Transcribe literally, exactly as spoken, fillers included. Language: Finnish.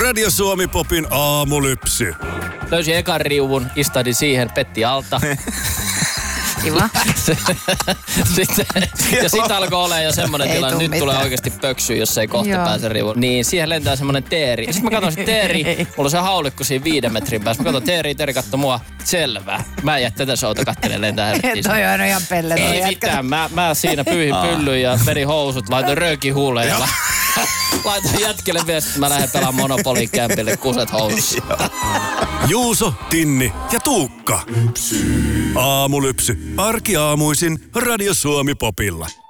Radio Suomi Popin aamulypsy. Löysin ekan riuvun, istahdin siihen, petti alta. Kiva. Sitten, ja sitten alkoi olemaan jo semmoinen tilanne, nyt mitään. Tulee oikeasti pöksyä, jos ei kohta Joo. pääse rivuun. Niin siihen lentää semmoinen teeri. Ja sitten mä katson se teeri, mulla on se haulikko siinä viiden metrin päässä. Mä katson teeri, teeri katso mua, selvä. Mä en jää tätä souta kattelen lentää helvettiin. Toi on ihan pelle. Ei mitään, mä, mä siinä pyyhin pyllyn ja menin housut, laitoin röökin huuleen ja laitoin jätkelle viestit, että mä lähden pelaamaan Monopolin kämpille kuset housussa. Juuso, Tinni ja Tuukka. Aamulypsy. Arkiaamuisin Radio Suomi Popilla.